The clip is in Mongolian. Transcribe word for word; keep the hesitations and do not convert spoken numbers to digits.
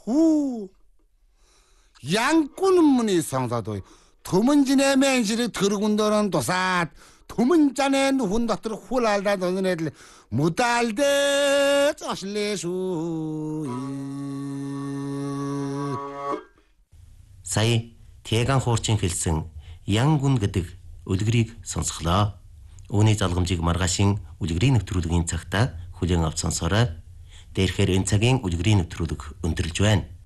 Хүү. Янгун мөний сонгодоо төмөнжинэ менжирэг төргөндөрөн тусаад төмөнжанэ хүн дотор хул алдаад оннэдл мудалдэ зошлэшүү. Сая Тэган хуурчин хэлсэн Янгун гэдэг үлгэрийг сонсголоо. Үүний залгамжийг маргаашийн үлгэрийн нэвтрүүлгийн цагта хүлээн авч сонсоорой. Дээрхээр энэ цагийн үлгэрийн нэвтрүүлэг өндөрлж байна.